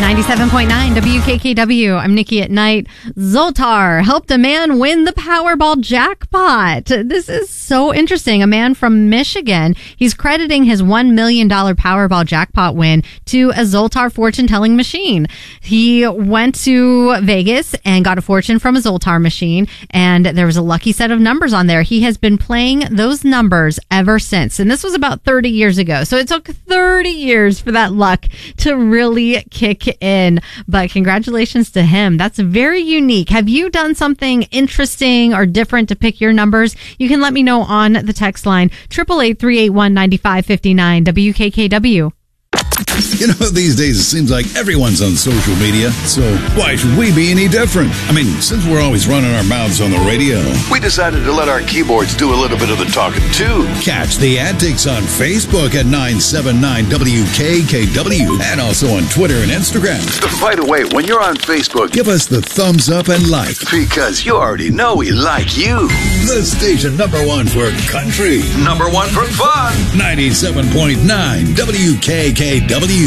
97.9 WKKW. I'm Nikki at Night. Zoltar helped a man win the Powerball jackpot. This is so interesting. A man from Michigan. He's crediting his $1 million Powerball jackpot win to a Zoltar fortune-telling machine. He went to Vegas and got a fortune from a Zoltar machine, and there was a lucky set of numbers on there. He has been playing those numbers ever since, and this was about 30 years ago. So it took 30 years for that luck to really kick in, but congratulations to him. That's very unique. Have you done something interesting or different to pick your numbers? You can let me know on the text line 888-381-9559 WKKW. You know, these days it seems like everyone's on social media, so why should we be any different? I mean, since we're always running our mouths on the radio, we decided to let our keyboards do a little bit of the talking too. Catch the antics on Facebook at 979 WKKW and also on Twitter and Instagram. By the way, when you're on Facebook, give us the thumbs up and like, because you already know we like you. The station #1 for country, #1 for fun. 97.9 WKKW.